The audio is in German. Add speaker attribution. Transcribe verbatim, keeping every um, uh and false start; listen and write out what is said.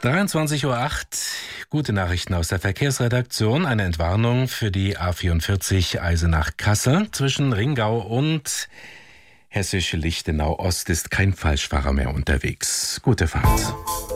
Speaker 1: dreiundzwanzig Uhr acht, gute Nachrichten aus der Verkehrsredaktion. Eine Entwarnung für die A vierundvierzig Eisenach-Kassel. Zwischen Ringau und Hessische Lichtenau Ost ist kein Falschfahrer mehr unterwegs. Gute Fahrt.